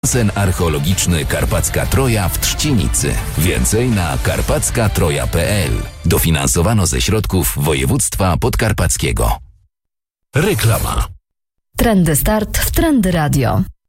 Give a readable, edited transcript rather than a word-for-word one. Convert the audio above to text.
Basen archeologiczny Karpacka Troja w Trzcinicy. Więcej na karpackatroja.pl. Dofinansowano ze środków województwa podkarpackiego. Reklama. Trendy Start w Trendy Radio.